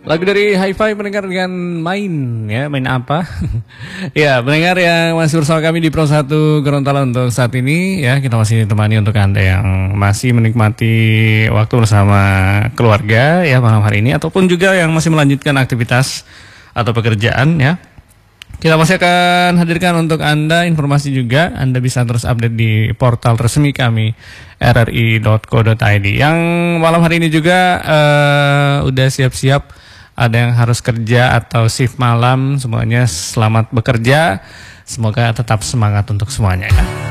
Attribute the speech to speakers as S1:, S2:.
S1: Lagu dari Hi-Fi mendengar dengan main ya, main apa? Ya, mendengar yang masih bersama kami di Pro 1 Gorontalo untuk saat ini ya, kita masih ditemani untuk Anda yang masih menikmati waktu bersama keluarga ya malam hari ini, ataupun juga yang masih melanjutkan aktivitas atau pekerjaan ya. Kita masih akan hadirkan untuk Anda informasi juga. Anda bisa terus update di portal resmi kami rri.co.id. Yang malam hari ini juga udah siap-siap, ada yang harus kerja atau shift malam, semuanya selamat bekerja. Semoga tetap semangat untuk semuanya ya.